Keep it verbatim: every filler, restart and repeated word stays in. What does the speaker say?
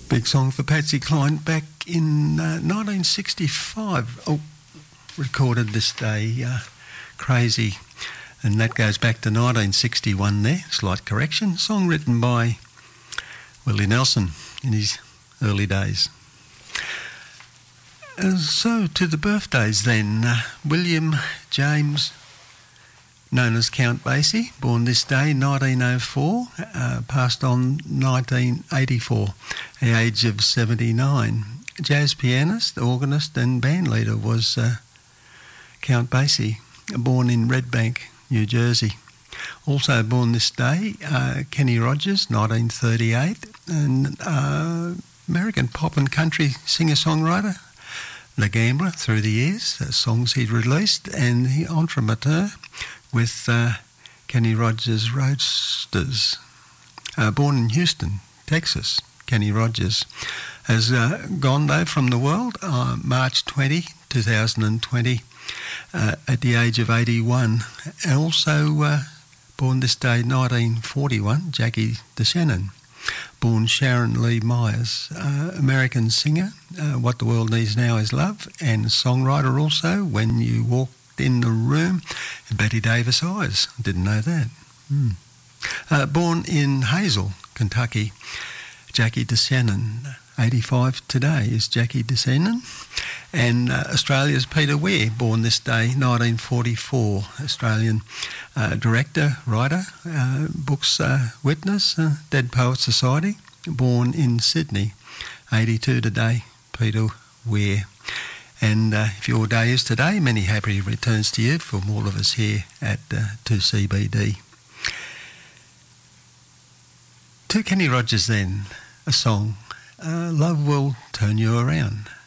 Big song for Patsy Cline back in uh, nineteen sixty-five. Oh, recorded this day, uh, Crazy. And that goes back to nineteen sixty-one there, slight correction. Song written by Willie Nelson in his early days. Uh, so to the birthdays then. Uh, William James, known as Count Basie, born this day, nineteen oh four, uh, passed on nineteen eighty-four, at the age of seventy-nine. Jazz pianist, organist and bandleader was uh, Count Basie, born in Red Bank, New Jersey. Also born this day, uh, Kenny Rogers, nineteen thirty-eight, and uh, American pop and country singer-songwriter, The Gambler through the years, uh, songs he'd released, and the entrepreneur with uh, Kenny Rogers Roadsters. Uh, born in Houston, Texas, Kenny Rogers has uh, gone though from the world uh, March twentieth, twenty twenty, uh, at the age of eighty-one. And also uh, born this day, nineteen forty-one, Jackie DeShannon, born Sharon Lee Myers, uh, American singer, uh, What the World Needs Now Is Love, and songwriter also, When You Walk in the Room, and Betty Davis Eyes. Didn't know that. Mm. Uh, born in Hazel, Kentucky, Jackie DeShannon. eighty-five today is Jackie DeShannon. And uh, Australia's Peter Weir, born this day, nineteen forty-four, Australian uh, director, writer, uh, books uh, witness, uh, Dead Poets Society, born in Sydney, eighty-two today, Peter Weir. And uh, if your day is today, many happy returns to you from all of us here at uh, two C B D. To Kenny Rogers then, a song, uh, Love Will Turn You Around.